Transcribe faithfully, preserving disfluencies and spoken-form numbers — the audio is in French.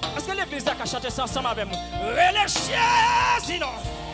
Est-ce que l'église a chanté ça ensemble avec moi? Relâchez, sinon.